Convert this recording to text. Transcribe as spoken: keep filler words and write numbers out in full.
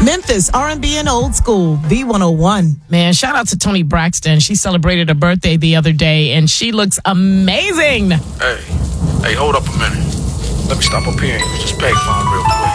Memphis, R and B and old school, V one oh one. Man, shout out to Toni Braxton. She celebrated her birthday the other day, and she looks amazing. Hey, hey, hold up a minute. Let me stop up here and use this payphone real quick.